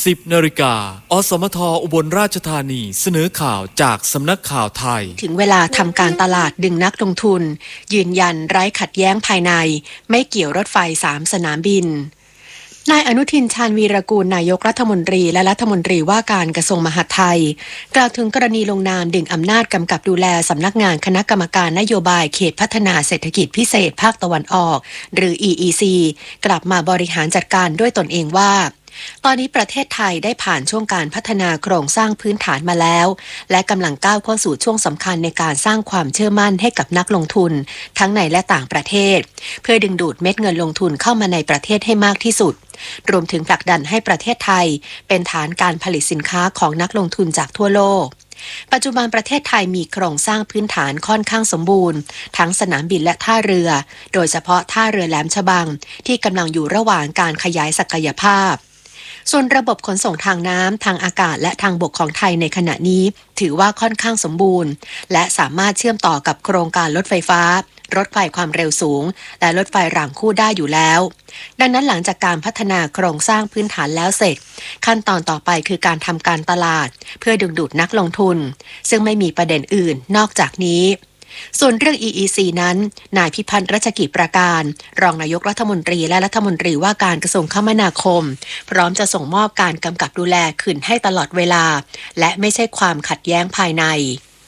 10 นาฬิกาอสมทอุบลราชธานีเสนอข่าวจากสำนักข่าวไทยถึงเวลาทำการตลาดดึงนักลงทุนยืนยันไร้ขัดแย้งภายในไม่เกี่ยวรถไฟ3สนามบินนายอนุทินชาญวีรกูลนายกรัฐมนตรีและรัฐมนตรีว่าการกระทรวงมหาดไทยกล่าวถึงกรณีลงนามดึงอำนาจกำกับดูแลสำนักงานคณะกรรมการนโยบายเขตพัฒนาเศรษฐกิจพิเศษภาคตะวันออกหรือ EEC กลับมาบริหารจัดการด้วยตนเองว่าตอนนี้ประเทศไทยได้ผ่านช่วงการพัฒนาโครงสร้างพื้นฐานมาแล้วและกำลังก้าวเข้าสู่ช่วงสำคัญในการสร้างความเชื่อมั่นให้กับนักลงทุนทั้งในและต่างประเทศเพื่อดึงดูดเม็ดเงินลงทุนเข้ามาในประเทศให้มากที่สุดรวมถึงผลักดันให้ประเทศไทยเป็นฐานการผลิตสินค้าของนักลงทุนจากทั่วโลกปัจจุบันประเทศไทยมีโครงสร้างพื้นฐานค่อนข้างสมบูรณ์ทั้งสนามบินและท่าเรือโดยเฉพาะท่าเรือแหลมฉบังที่กำลังอยู่ระหว่างการขยายศักยภาพส่วนระบบขนส่งทางน้ำทางอากาศและทางบกของไทยในขณะนี้ถือว่าค่อนข้างสมบูรณ์และสามารถเชื่อมต่อกับโครงการรถไฟฟ้ารถไฟความเร็วสูงและรถไฟรางคู่ได้อยู่แล้วดังนั้นหลังจากการพัฒนาโครงสร้างพื้นฐานแล้วเสร็จขั้นตอนต่อไปคือการทำการตลาดเพื่อดึงดูดนักลงทุนซึ่งไม่มีประเด็นอื่นนอกจากนี้ส่วนเรื่อง EEC นั้นนายพิพัฒน์รัชกิจประการรองนายกรัฐมนตรีและรัฐมนตรีว่าการกระทรวงคมนาคมพร้อมจะส่งมอบการกำกับดูแลคืนให้ตลอดเวลาและไม่ใช่ความขัดแย้งภายใน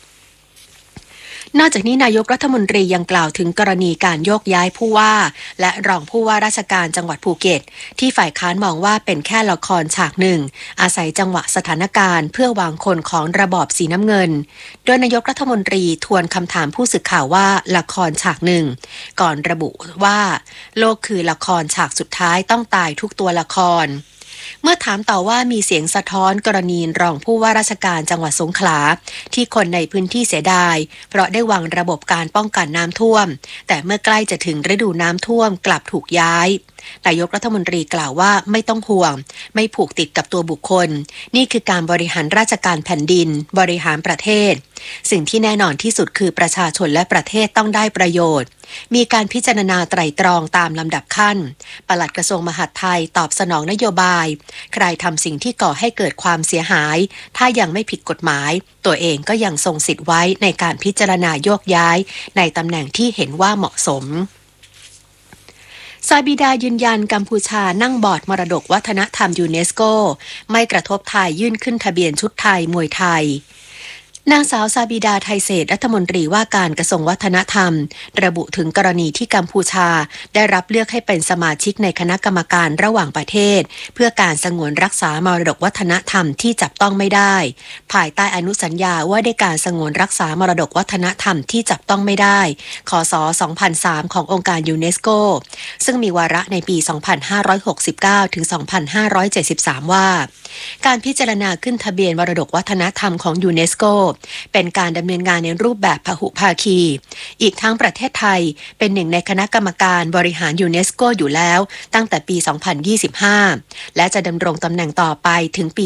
นอกจากนี้นายกรัฐมนตรียังกล่าวถึงกรณีการโยกย้ายผู้ว่าและรองผู้ว่าราชการจังหวัดภูเก็ตที่ฝ่ายค้านมองว่าเป็นแค่ละครฉากหนึ่งอาศัยจังหวะสถานการณ์เพื่อวางคนของระบอบสีน้ำเงินโดยนายกรัฐมนตรีทวนคำถามผู้สื่อข่าวว่าละครฉากหนึ่งก่อนระบุว่าโลกคือละครฉากสุดท้ายต้องตายทุกตัวละครเมื่อถามต่อว่ามีเสียงสะท้อนกรณีรองผู้ว่าราชการจังหวัดสงขลาที่คนในพื้นที่เสียดายเพราะได้วางระบบการป้องกันน้ำท่วมแต่เมื่อใกล้จะถึงฤดูน้ำท่วมกลับถูกย้ายนายกรัฐมนตรีกล่าวว่าไม่ต้องห่วงไม่ผูกติดกับตัวบุคคลนี่คือการบริหารราชการแผ่นดินบริหารประเทศสิ่งที่แน่นอนที่สุดคือประชาชนและประเทศต้องได้ประโยชน์มีการพิจารณาไตร่ตรองตามลำดับขั้นปลัดกระทรวงมหาดไทยตอบสนองนโยบายใครทำสิ่งที่ก่อให้เกิดความเสียหายถ้ายังไม่ผิดกฎหมายตัวเองก็ยังทรงสิทธิ์ไว้ในการพิจารณาโยกย้ายในตำแหน่งที่เห็นว่าเหมาะสมซาบิดายืนยันกัมพูชานั่งบอร์ดมรดกวัฒนธรรมยูเนสโกไม่กระทบไทยยื่นขึ้นทะเบียนชุดไทยมวยไทยนางสาวซาบิดาไทยเศรษฐ์รัฐมนตรีว่าการกระทรวงวัฒนธรรมระบุถึงกรณีที่กัมพูชาได้รับเลือกให้เป็นสมาชิกในคณะกรรมการระหว่างประเทศเพื่อการสงวนรักษามรดกวัฒนธรรมที่จับต้องไม่ได้ภายใต้อนุสัญญาว่าด้วยการสงวนรักษามรดกวัฒนธรรมที่จับต้องไม่ได้คศ. 2003 ขององค์การยูเนสโกซึ่งมีวาระในปี 2569 ถึง 2573 ว่าการพิจารณาขึ้นทะเบียนมรดกวัฒนธรรมของยูเนสโกเป็นการดำเนินงานในรูปแบบพหุภาคีอีกทั้งประเทศไทยเป็นหนึ่งในคณะกรรมการบริหารยูเนสโกอยู่แล้วตั้งแต่ปี 2025 และจะดำรงตำแหน่งต่อไปถึงปี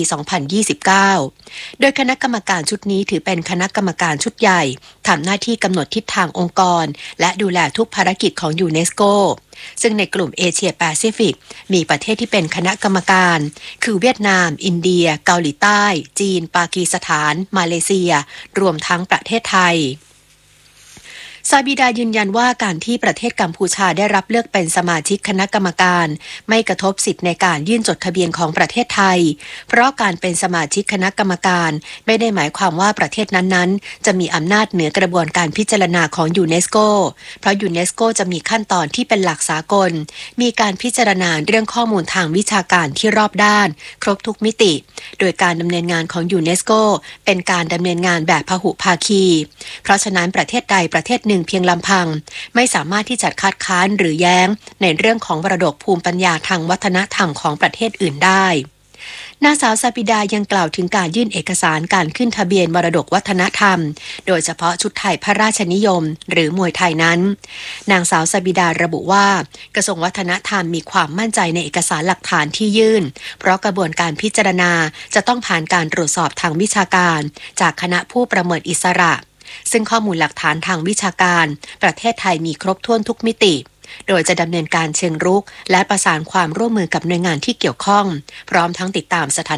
2029 โดยคณะกรรมการชุดนี้ถือเป็นคณะกรรมการชุดใหญ่ทำหน้าที่กำหนดทิศทางองค์กรและดูแลทุกภารกิจของยูเนสโกซึ่งในกลุ่มเอเชียแปซิฟิกมีประเทศที่เป็นคณะกรรมการคือเวียดนามอินเดียเกาหลีใต้จีนปากีสถานมาเลเซียรวมทั้งประเทศไทยซาบิดายืนยันว่าการที่ประเทศกัมพูชาได้รับเลือกเป็นสมาชิกคณะกรรมการไม่กระทบสิทธิในการยื่นจดทะเบียนของประเทศไทยเพราะการเป็นสมาชิกคณะกรรมการไม่ได้หมายความว่าประเทศนั้นๆจะมีอำนาจเหนือกระบวนการพิจารณาของยูเนสโกเพราะยูเนสโกจะมีขั้นตอนที่เป็นหลักสากลมีการพิจารณาเรื่องข้อมูลทางวิชาการที่รอบด้านครบทุกมิติโดยการดำเนินงานของยูเนสโกเป็นการดำเนินงานแบบพหุภาคีเพราะฉะนั้นประเทศใดประเทศหนึ่งเพียงลำพังไม่สามารถที่จะคัดค้านหรือแย้งในเรื่องของมรดกภูมิปัญญาทางวัฒนธรรมของประเทศอื่นได้นางสาวซาบิดายังกล่าวถึงการยื่นเอกสารการขึ้นทะเบียนมรดกวัฒนธรรมโดยเฉพาะชุดไทยพระราชนิยมหรือมวยไทยนั้นนางสาวซาบิดาระบุว่ากระทรวงวัฒนธรรมมีความมั่นใจในเอกสารหลักฐานที่ยื่นเพราะกระบวนการพิจารณาจะต้องผ่านการตรวจสอบทางวิชาการจากคณะผู้ประเมินอิสระซึ่งข้อมูลหลักฐานทางวิชาการประเทศไทยมีครบถ้วนทุกมิติ โดยจะดำเนินการเชิงรุกและประสานความร่วมมือกับหน่วยงานที่เกี่ยวข้องพร้อมทั้งติดตามสถาน